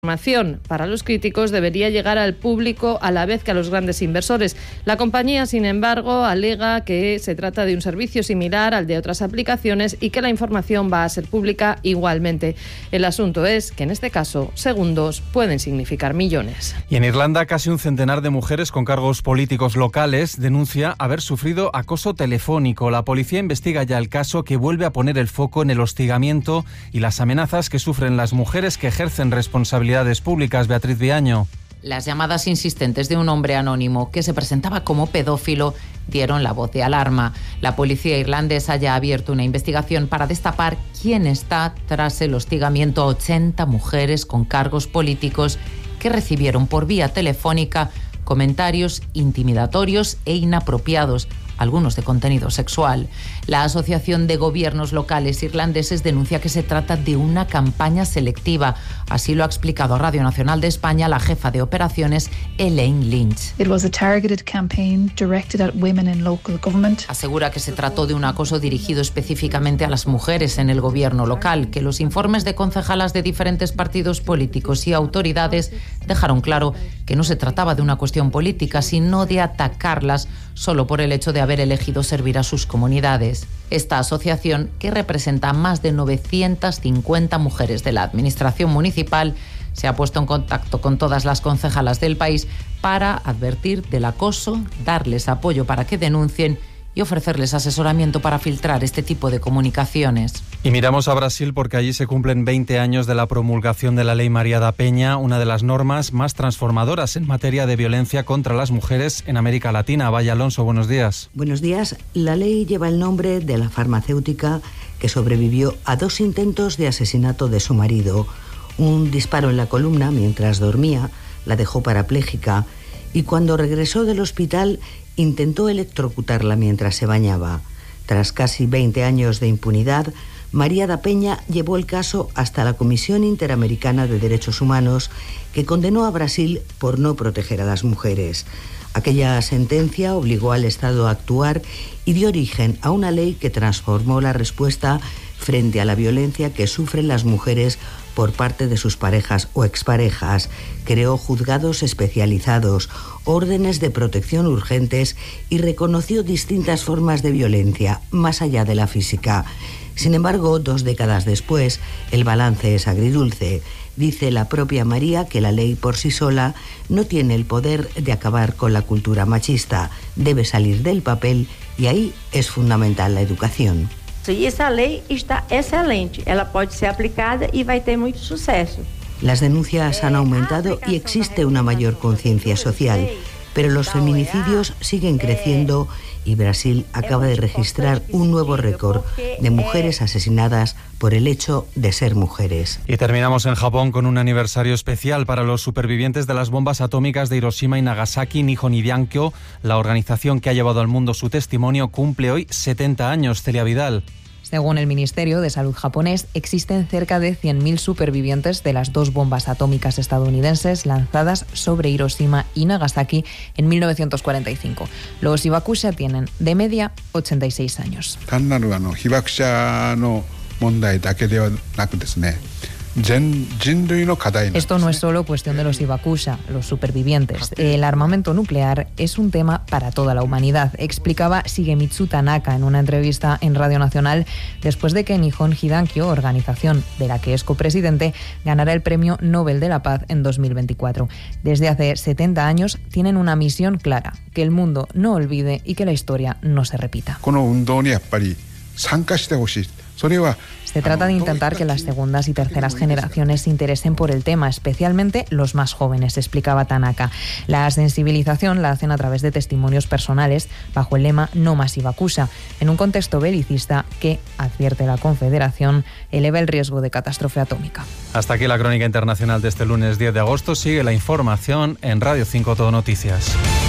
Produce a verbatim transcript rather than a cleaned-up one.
información para los críticos debería llegar al público a la vez que a los grandes inversores. La compañía, sin embargo, alega que se trata de un servicio similar al de otras aplicaciones y que la información va a ser pública igualmente. El asunto es que en este caso segundos pueden significar millones. Y en Irlanda, casi un centenar de mujeres con cargos políticos locales denuncia haber sufrido acoso telefónico. La policía investiga ya el caso, que vuelve a poner el foco en el hostigamiento y las amenazas que sufren las mujeres que ejercen responsabilidades públicas. Beatriz Viaño. Las llamadas insistentes de un hombre anónimo que se presentaba como pedófilo dieron la voz de alarma. La policía irlandesa ya ha abierto una investigación para destapar quién está tras el hostigamiento a ochenta mujeres con cargos políticos que recibieron por vía telefónica comentarios intimidatorios e inapropiados, algunos de contenido sexual. La Asociación de Gobiernos Locales Irlandeses denuncia que se trata de una campaña selectiva. Así lo ha explicado a Radio Nacional de España la jefa de operaciones, Elaine Lynch. It was a targeted campaign directed at women in local government. Asegura que se trató de un acoso dirigido específicamente a las mujeres en el gobierno local, que los informes de concejalas de diferentes partidos políticos y autoridades dejaron claro que no se trataba de una cuestión política, sino de atacarlas solo por el hecho de haber elegido servir a sus comunidades. Esta asociación, que representa a más de novecientas cincuenta mujeres de la administración municipal, se ha puesto en contacto con todas las concejalas del país para advertir del acoso, darles apoyo para que denuncien y ofrecerles asesoramiento para filtrar este tipo de comunicaciones. Y miramos a Brasil porque allí se cumplen veinte años de la promulgación de la Ley María da Penha, una de las normas más transformadoras en materia de violencia contra las mujeres en América Latina. Vaya Alonso, buenos días. Buenos días. La ley lleva el nombre de la farmacéutica que sobrevivió a dos intentos de asesinato de su marido. Un disparo en la columna mientras dormía la dejó parapléjica y cuando regresó del hospital intentó electrocutarla mientras se bañaba. Tras casi veinte años de impunidad, María da Penha llevó el caso hasta la Comisión Interamericana de Derechos Humanos, que condenó a Brasil por no proteger a las mujeres. Aquella sentencia obligó al Estado a actuar y dio origen a una ley que transformó la respuesta frente a la violencia que sufren las mujeres por parte de sus parejas o exparejas. Creó juzgados especializados, órdenes de protección urgentes y reconoció distintas formas de violencia, más allá de la física. Sin embargo, dos décadas después, el balance es agridulce. Dice la propia María que la ley por sí sola no tiene el poder de acabar con la cultura machista. Debe salir del papel y ahí es fundamental la educación. E essa lei está excelente, ela pode ser aplicada e vai ter muito sucesso. Las denuncias han aumentado y existe una mayor conciencia social, pero los feminicidios siguen creciendo y Brasil acaba de registrar un nuevo récord de mujeres asesinadas por el hecho de ser mujeres. Y terminamos en Japón con un aniversario especial para los supervivientes de las bombas atómicas de Hiroshima y Nagasaki. Nihon Hidankyo, la organización que ha llevado al mundo su testimonio, cumple hoy setenta años. Celia Vidal. Según el Ministerio de Salud japonés, existen cerca de cien mil supervivientes de las dos bombas atómicas estadounidenses lanzadas sobre Hiroshima y Nagasaki en mil novecientos cuarenta y cinco. Los hibakusha tienen, de media, ochenta y seis años. Esto no es solo cuestión de los hibakusha, los supervivientes. El armamento nuclear es un tema para toda la humanidad, explicaba Shigemitsu Tanaka en una entrevista en Radio Nacional después de que Nihon Hidankyo, organización de la que es copresidente, ganara el Premio Nobel de la Paz en dos mil veinticuatro. Desde hace setenta años tienen una misión clara, que el mundo no olvide y que la historia no se repita. Se trata de intentar que las segundas y terceras generaciones se interesen por el tema, especialmente los más jóvenes, explicaba Tanaka. La sensibilización la hacen a través de testimonios personales bajo el lema No más hibakusha, en un contexto belicista que, advierte la Confederación, eleva el riesgo de catástrofe atómica. Hasta aquí la crónica internacional de este lunes diez de agosto. Sigue la información en Radio cinco Todo Noticias.